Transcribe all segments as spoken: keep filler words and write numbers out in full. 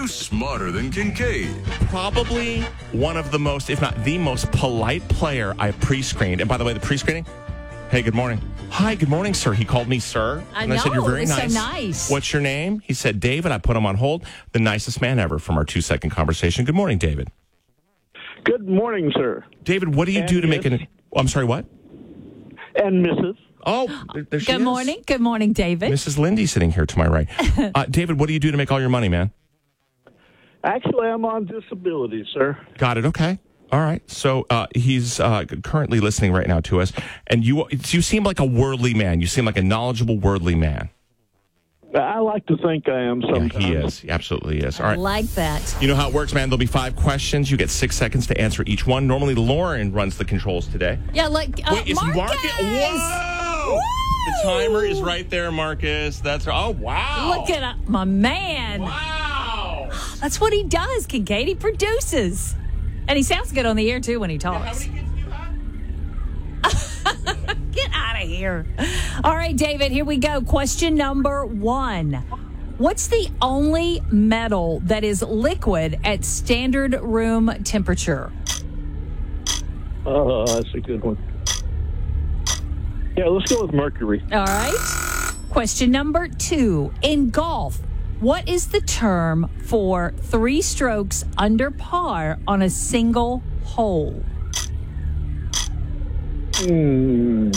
Who's smarter than Kincaid? Probably one of the most, if not the most polite player I pre-screened. And by the way, the pre-screening, hey, good morning. Hi, good morning, sir. He called me sir. I and know. I said, you're very it's nice. so nice. What's your name? He said, David. I put him on hold. The nicest man ever from our two-second conversation. Good morning, David. Good morning, sir. David, what do you And do to miss. make an... Oh, I'm sorry, what? And Missus Oh, there, there she Good is. morning. Good morning, David. Missus Lindy sitting here to my right. Uh, David, what do you do to make all your money, man? Actually, I'm on disability, sir. Got it. Okay. All right. So uh, he's uh, currently listening right now to us. And you you seem like a worldly man. You seem like a knowledgeable, worldly man. I like to think I am sometimes. Yeah, he is. He absolutely is. All I right. like that. You know how it works, man. There'll be five questions. You get six seconds to answer each one. Normally, Lauren runs the controls today. Yeah, like uh, Wait, is Marcus. Marcus? Whoa! Woo! The timer is right there, Marcus. That's oh wow. Look at uh, my man. Wow. That's what he does, Kincaid. He produces. And he sounds good on the air, too, when he talks. How many kids do you have? Get out of here. All right, David, here we go. Question number one. What's the only metal that is liquid at standard room temperature? Oh, that's a good one. Yeah, let's go with mercury. All right. Question number two. In golf, what is the term for three strokes under par on a single hole? Hmm.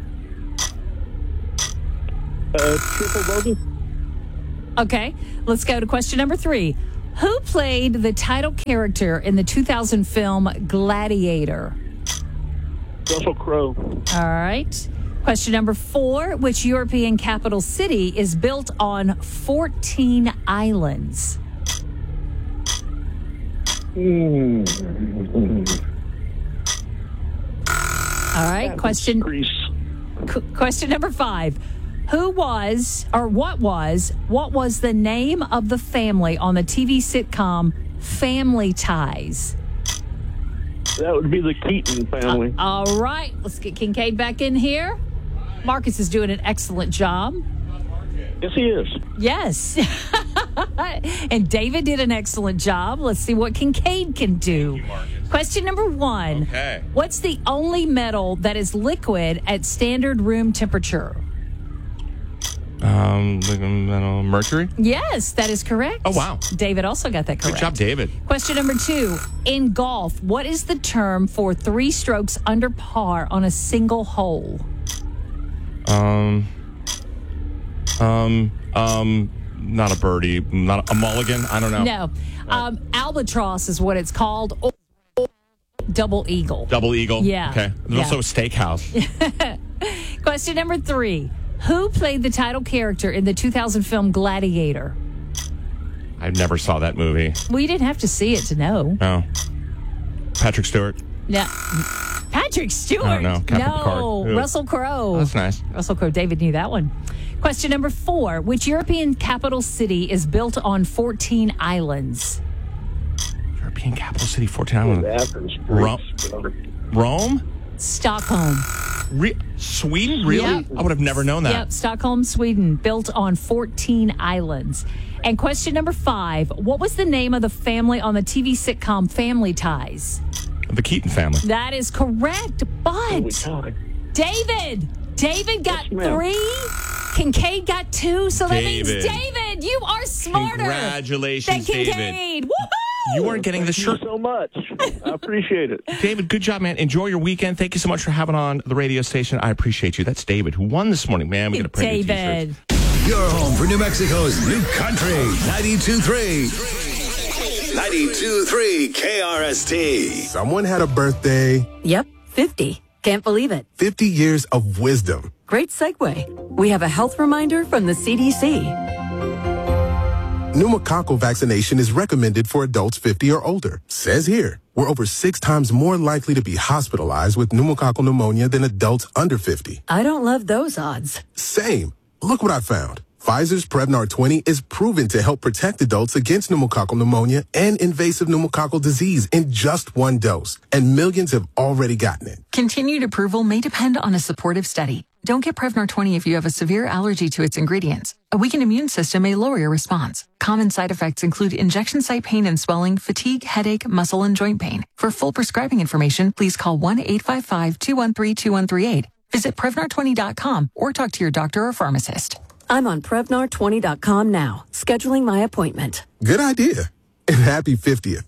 Uh, triple bogey? Okay, let's go to question number three. Who played the title character in the two thousand film Gladiator? Russell Crowe. All right. Question number four. Which European capital city is built on fourteen islands? Hmm. All right. Question Greece. qu- question number five. Who was, or what was, what was the name of the family on the T V sitcom Family Ties? That would be the Keaton family. All right. Let's get Kincaid back in here. Marcus is doing an excellent job. Yes, he is. Yes. And David did an excellent job. Let's see what Kincaid can do. Question number one. Okay. What's the only metal that is liquid at standard room temperature? Um, metal, mercury. Yes, that is correct. Oh, wow. David also got that correct. Good job, David. Question number two. In golf, what is the term for three strokes under par on a single hole? Um, um, um, not a birdie, not a, a mulligan. I don't know. No. Um, albatross is what it's called. Or double eagle. Double eagle. Yeah. Okay. There's Yeah. also a steakhouse. Question number three. Who played the title character in the two thousand film Gladiator? I never saw that movie. Well, you didn't have to see it to know. No. Patrick Stewart. No. Patrick Stewart. I don't know. Captain no. Picard. Who? Russell Crowe. Oh, that's nice. Russell Crowe. David knew that one. Question number four. Which European capital city is built on fourteen islands? European capital city, fourteen Islands. Athens. Ro- Greece. Rome? Stockholm. Re- Sweden? Really? Yep. I would have never known that. Yep, Stockholm, Sweden, built on fourteen islands. And question number five. What was the name of the family on the T V sitcom Family Ties? The Keaton family. That is correct, Holy but cow. David, David got Yes, ma'am. three. Kincaid got two, so that David. means David, you are smarter Congratulations, than David. Kincaid. Woohoo! You weren't getting the Thank you shirt. so much. I appreciate it. David, good job, man. Enjoy your weekend. Thank you so much for having on the radio station. I appreciate you. That's David, who won this morning. Man, we got to print new David. t-shirts. Your home for New Mexico's new country. ninety-two point three. ninety-two point three K R S T. Someone had a birthday. Yep, fifty. Can't believe it. fifty years of wisdom. Great segue. We have a health reminder from the C D C. Pneumococcal vaccination is recommended for adults fifty or older. Says here, we're over six times more likely to be hospitalized with pneumococcal pneumonia than adults under fifty. I don't love those odds. Same. Look what I found. Pfizer's Prevnar twenty is proven to help protect adults against pneumococcal pneumonia and invasive pneumococcal disease in just one dose. And millions have already gotten it. Continued approval may depend on a supportive study. Don't get Prevnar twenty if you have a severe allergy to its ingredients. A weakened immune system may lower your response. Common side effects include injection site pain and swelling, fatigue, headache, muscle, and joint pain. For full prescribing information, please call one eight five five, two one three, two one three eight. Visit Prevnar twenty dot com or talk to your doctor or pharmacist. I'm on Prevnar twenty dot com now, scheduling my appointment. Good idea. And happy fiftieth.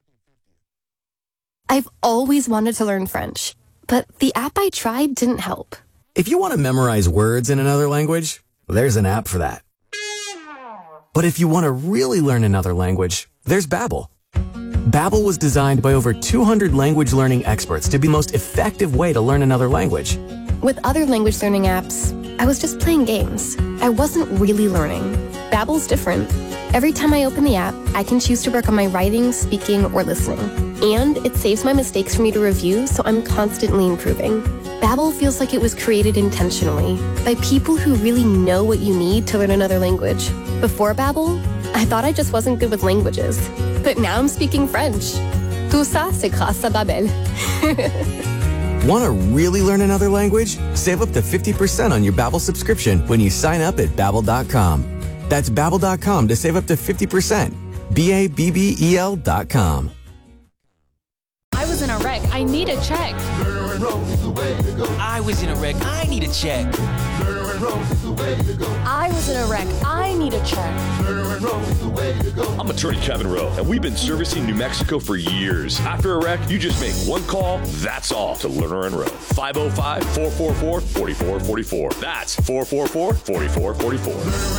I've always wanted to learn French, but the app I tried didn't help. If you want to memorize words in another language, there's an app for that. But if you want to really learn another language, there's Babbel. Babbel was designed by over two hundred language learning experts to be the most effective way to learn another language. With other language learning apps, I was just playing games. I wasn't really learning. Babbel's different. Every time I open the app, I can choose to work on my writing, speaking, or listening. And it saves my mistakes for me to review, so I'm constantly improving. Babbel feels like it was created intentionally by people who really know what you need to learn another language. Before Babbel, I thought I just wasn't good with languages. But now I'm speaking French. Tout ça, c'est grâce à Babbel. Want to really learn another language? Save up to fifty percent on your Babbel subscription when you sign up at Babbel dot com. That's Babbel dot com to save up to fifty percent. B A B B E L dot com. I was in a wreck. I need a check. I was in a wreck. I need a check. I was in a wreck. I need a check. I'm attorney Kevin Rowe, and we've been servicing New Mexico for years. After a wreck, you just make one call, that's all, to Lerner and Rowe. five oh five, four four four, four four four four. That's four four four, four four four four.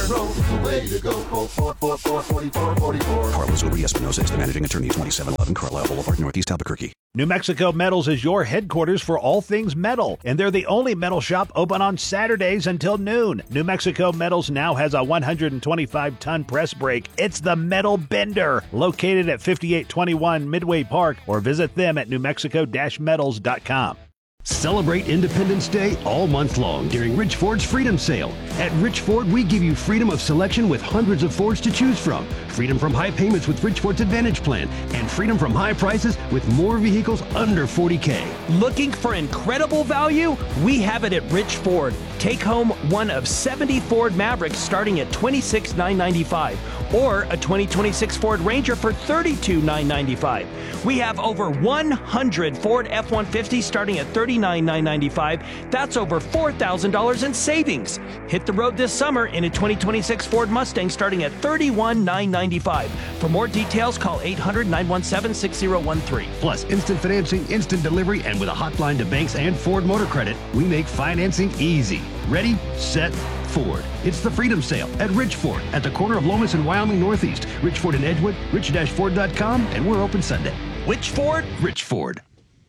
Carlos Uri Espinosa is the managing attorney, twenty-seven eleven Carlisle Boulevard, Northeast Albuquerque. New Mexico Metals is your headquarters for all things metal, and they're the only metal shop open on Saturdays until noon. New Mexico Metals now has a one hundred twenty-five ton press brake. It's the Metal Bender, located at fifty-eight twenty-one Midway Park, or visit them at new mexico dash metals dot com. Celebrate Independence Day all month long during Rich Ford's Freedom Sale. At Rich Ford, we give you freedom of selection with hundreds of Fords to choose from, freedom from high payments with Rich Ford's Advantage Plan, and freedom from high prices with more vehicles under forty K. Looking for incredible value? We have it at Rich Ford. Take home one of seventy Ford Mavericks starting at twenty-six thousand nine hundred ninety-five dollars or a twenty twenty-six Ford Ranger for thirty-two thousand nine hundred ninety-five dollars. We have over one hundred Ford F one fifty starting at thirty-nine thousand nine hundred ninety-five dollars. That's over four thousand dollars in savings. Hit the road this summer in a twenty twenty-six Ford Mustang starting at thirty-one thousand nine hundred ninety-five dollars. For more details, call eight hundred, nine one seven, six zero one three. Plus, instant financing, instant delivery, and with a hotline to banks and Ford Motor Credit, we make financing easy. Ready, set, Ford. It's the Freedom Sale at Rich Ford at the corner of Lomas and Wyoming Northeast. Rich Ford in Edgewood, rich dash ford dot com, and we're open Sunday. Which Ford? Rich Ford.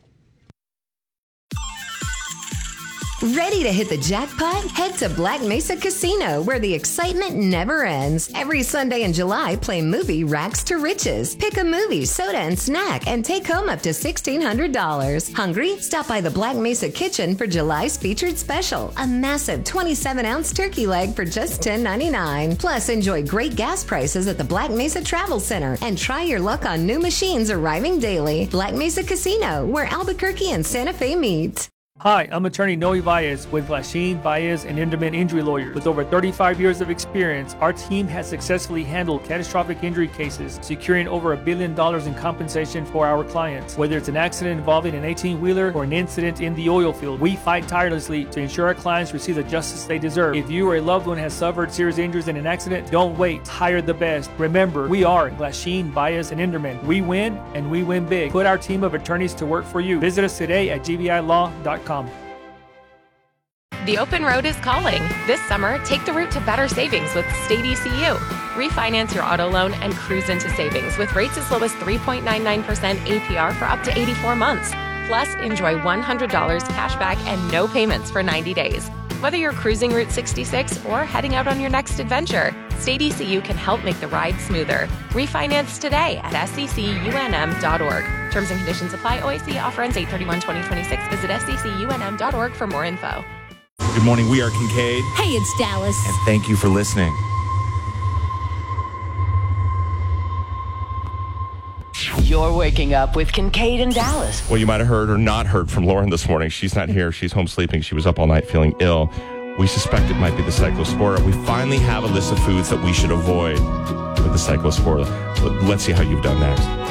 Ready to hit the jackpot? Head to Black Mesa Casino, where the excitement never ends. Every Sunday in July, play movie Rags to Riches. Pick a movie, soda, and snack, and take home up to sixteen hundred dollars. Hungry? Stop by the Black Mesa Kitchen for July's featured special. A massive twenty-seven ounce turkey leg for just ten ninety-nine. Plus, enjoy great gas prices at the Black Mesa Travel Center, and try your luck on new machines arriving daily. Black Mesa Casino, where Albuquerque and Santa Fe meet. Hi, I'm attorney Noe Baez with Lachine, Baez, and Inderman Injury Lawyers. With over thirty-five years of experience, our team has successfully handled catastrophic injury cases, securing over a billion dollars in compensation for our clients. Whether it's an accident involving an eighteen-wheeler or an incident in the oil field, we fight tirelessly to ensure our clients receive the justice they deserve. If you or a loved one has suffered serious injuries in an accident, don't wait. Hire the best. Remember, we are Lachine, Baez, and Inderman. We win, and we win big. Put our team of attorneys to work for you. Visit us today at G B I law dot com. The open road is calling. This summer, take the route to better savings with State E C U. Refinance your auto loan and cruise into savings with rates as low as three point nine nine percent A P R for up to eighty-four months. Plus, enjoy one hundred dollars cash back and no payments for ninety days. Whether you're cruising Route sixty-six or heading out on your next adventure, State E C U can help make the ride smoother. Refinance today at S E C U N M dot org. Terms and conditions apply. O I C offer ends eight thirty-one twenty twenty-six. Visit S E C U N M dot org for more info. Good morning. We are Kincaid. Hey, it's Dallas. And thank you for listening. You're waking up with Kincaid and Dallas. Well, you might have heard or not heard from Lauren this morning. She's not here. She's home sleeping. She was up all night feeling ill. We suspect it might be the Cyclospora. We finally have a list of foods that we should avoid with the Cyclospora. Let's see how you've done next.